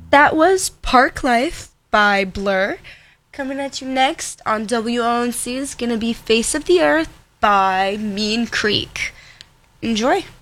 That was Park Life by Blur. Coming at you next on WONC is going to be Face of the Earth by Mean Creek. Enjoy.